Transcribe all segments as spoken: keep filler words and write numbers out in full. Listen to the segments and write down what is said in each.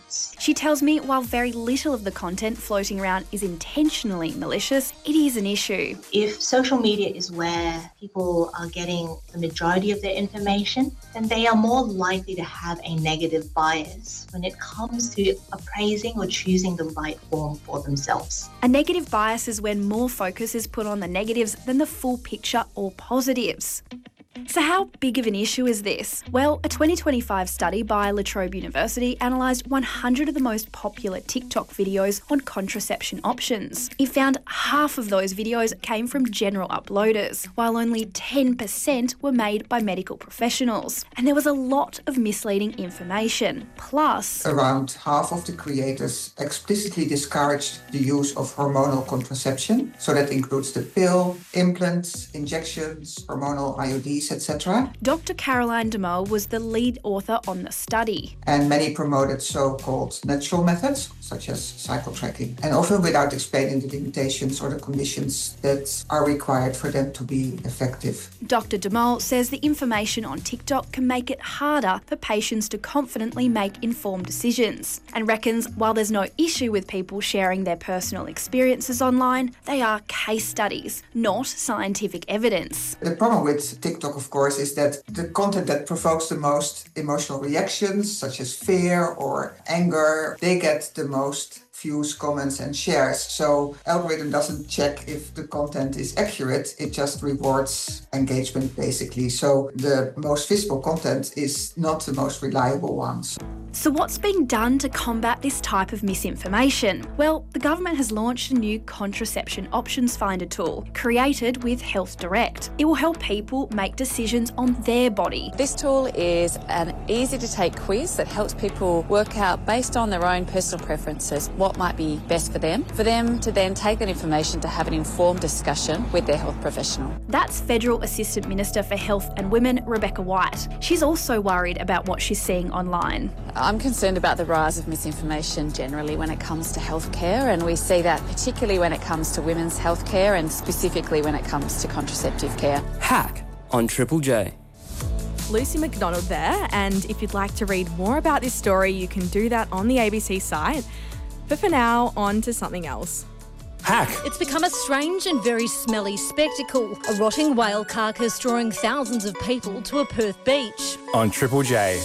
accounts. She tells me while very little of the content floating around is intentionally malicious, it is an issue. If social media is where people are getting the majority of their information, then they are more likely to have a negative bias when it comes to appraising or choosing the right form for themselves. A negative bias is when more focus is put on the negatives than the full picture or positives. So how big of an issue is this? Well, a twenty twenty-five study by La Trobe University analysed one hundred of the most popular TikTok videos on contraception options. It found half of those videos came from general uploaders, while only ten percent were made by medical professionals. And there was a lot of misleading information. Plus, around half of the creators explicitly discouraged the use of hormonal contraception. So that includes the pill, implants, injections, hormonal I U Ds, et cetera. Doctor Caroline de Mol was the lead author on the study. And many promoted so-called natural methods, such as cycle tracking, and often without explaining the limitations or the conditions that are required for them to be effective. Doctor de Mol says the information on TikTok can make it harder for patients to confidently make informed decisions, and reckons while there's no issue with people sharing their personal experiences online, they are case studies, not scientific evidence. The problem with TikTok, of course, is that the content that provokes the most emotional reactions, such as fear or anger, they get the most views, comments and shares. So algorithm doesn't check if the content is accurate, it just rewards engagement basically. So the most visible content is not the most reliable ones. So what's being done to combat this type of misinformation? Well, the government has launched a new contraception options finder tool created with Health Direct. It will help people make decisions on their body. This tool is an easy to take quiz that helps people work out based on their own personal preferences what might be best for them, for them to then take that information to have an informed discussion with their health professional. That's Federal Assistant Minister for Health and Women, Rebecca White. She's also worried about what she's seeing online. I'm concerned about the rise of misinformation generally when it comes to healthcare, and we see that particularly when it comes to women's healthcare and specifically when it comes to contraceptive care. Hack on Triple J. Lucy McDonald there, and if you'd like to read more about this story, you can do that on the A B C site. But for now, on to something else. Hack. It's become a strange and very smelly spectacle. A rotting whale carcass drawing thousands of people to a Perth beach. On Triple J.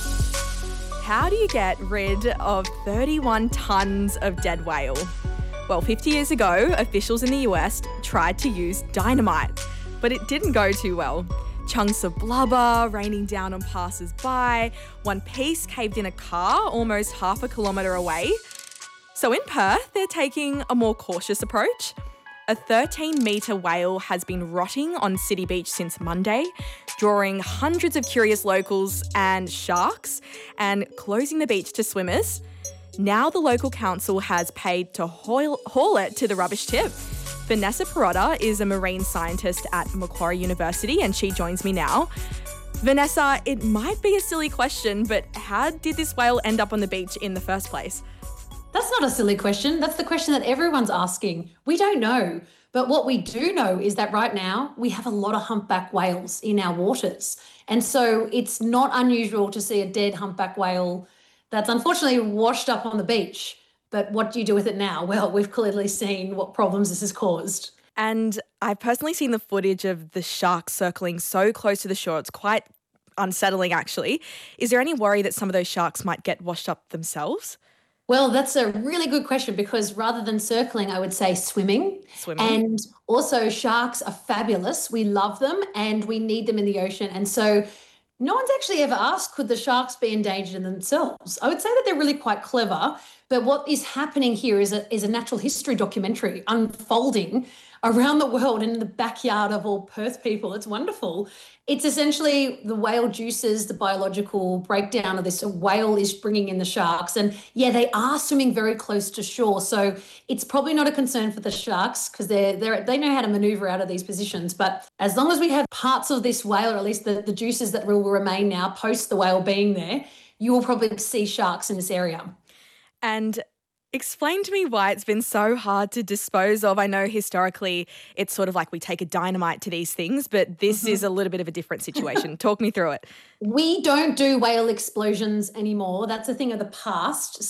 How do you get rid of thirty-one tonnes of dead whale? Well, fifty years ago, officials in the U S tried to use dynamite, but it didn't go too well. Chunks of blubber raining down on passers-by. One piece caved in a car almost half a kilometre away. So in Perth, they're taking a more cautious approach. A thirteen metre whale has been rotting on City Beach since Monday, drawing hundreds of curious locals and sharks and closing the beach to swimmers. Now the local council has paid to haul, haul it to the rubbish tip. Vanessa Perotta is a marine scientist at Macquarie University and she joins me now. Vanessa, it might be a silly question, but how did this whale end up on the beach in the first place? That's not a silly question. That's the question that everyone's asking. We don't know. But what we do know is that right now we have a lot of humpback whales in our waters. And so it's not unusual to see a dead humpback whale that's unfortunately washed up on the beach. But what do you do with it now? Well, we've clearly seen what problems this has caused. And I've personally seen the footage of the sharks circling so close to the shore. It's quite unsettling, actually. Is there any worry that some of those sharks might get washed up themselves? Well, that's a really good question because rather than circling, I would say swimming. Swimming. And also sharks are fabulous. We love them and we need them in the ocean. And so no one's actually ever asked, could the sharks be endangered in themselves? I would say that they're really quite clever. But what is happening here is a, is a natural history documentary unfolding around the world in the backyard of all Perth people. It's wonderful. It's essentially the whale juices, the biological breakdown of this. A whale is bringing in the sharks. And yeah, they are swimming very close to shore. So it's probably not a concern for the sharks because they're, they're, they know how to maneuver out of these positions. But as long as we have parts of this whale, or at least the, the juices that will remain now post the whale being there, you will probably see sharks in this area. And explain to me why it's been so hard to dispose of. I know historically it's sort of like we take a dynamite to these things, but this mm-hmm. is a little bit of a different situation. Talk me through it. We don't do whale explosions anymore. That's a thing of the past.